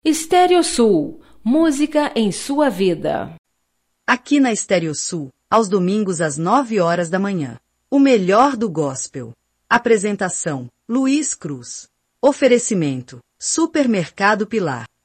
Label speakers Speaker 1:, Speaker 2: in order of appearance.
Speaker 1: Estéreo Sul, música em sua vida.
Speaker 2: Aqui na Estéreo Sul, aos domingos às 9 horas da manhã. O melhor do gospel. Apresentação, Luiz Cruz. Oferecimento, Supermercado Pilar.